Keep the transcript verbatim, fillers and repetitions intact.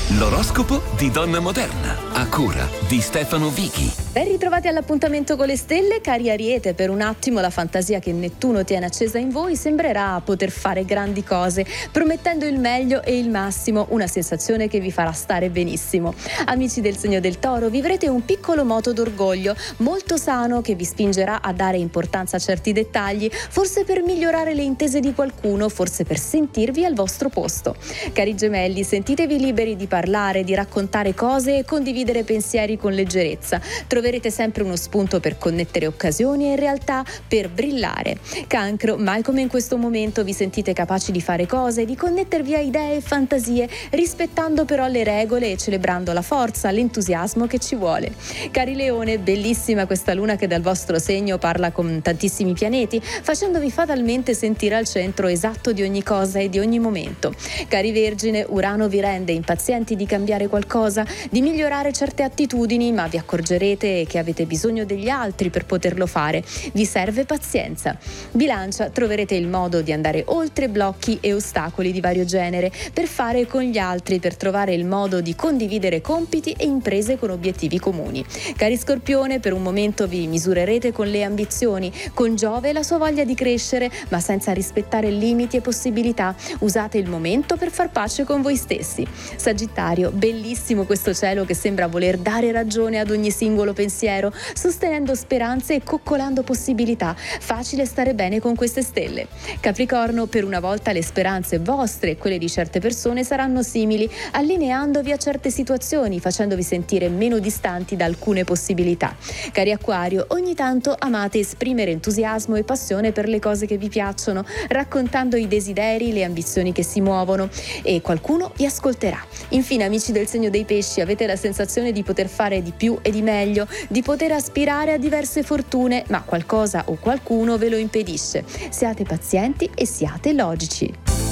L'oroscopo di Donna Moderna, a cura di Stefano Vichi. Ben ritrovati all'appuntamento con le stelle, cari Ariete. Per un attimo la fantasia che Nettuno tiene accesa in voi sembrerà poter fare grandi cose, promettendo il meglio e il massimo, una sensazione che vi farà stare benissimo. Amici del segno del Toro, vivrete un piccolo moto d'orgoglio molto sano che vi spingerà a dare importanza a certi dettagli, forse per migliorare le intese di qualcuno, forse per sentirvi al vostro posto. Cari Gemelli, sentitevi liberi di parlare, di raccontare cose e condividere pensieri con leggerezza. Troverete sempre uno spunto per connettere occasioni e in realtà per brillare. Cancro, mai come in questo momento vi sentite capaci di fare cose, di connettervi a idee e fantasie, rispettando però le regole e celebrando la forza, l'entusiasmo che ci vuole. Cari Leone, bellissima questa luna che dal vostro segno parla con tantissimi pianeti, facendovi fatalmente sentire al centro esatto di ogni cosa e di ogni momento. Cari Vergine, Urano vi rende impazienti di cambiare qualcosa, di migliorare certe attitudini, ma vi accorgerete che avete bisogno degli altri per poterlo fare. Vi serve pazienza. Bilancia, troverete il modo di andare oltre blocchi e ostacoli di vario genere per fare con gli altri, per trovare il modo di condividere compiti e imprese con obiettivi comuni. Cari Scorpione, per un momento vi misurerete con le ambizioni, con Giove e la sua voglia di crescere, ma senza rispettare limiti e possibilità. Usate il momento per far pace con voi stessi. Sagittario, bellissimo questo cielo che sembra voler dare ragione ad ogni singolo pensiero, sostenendo speranze e coccolando possibilità. Facile stare bene con queste stelle. Capricorno, per una volta le speranze vostre e quelle di certe persone saranno simili, allineandovi a certe situazioni, facendovi sentire meno distanti da alcune possibilità. Cari Acquario, ogni tanto amate esprimere entusiasmo e passione per le cose che vi piacciono, raccontando i desideri, le ambizioni che si muovono, e qualcuno vi ascolterà. Infine, amici del segno dei Pesci, avete la sensazione di poter fare di più e di meglio, di poter aspirare a diverse fortune, ma qualcosa o qualcuno ve lo impedisce. Siate pazienti e siate logici.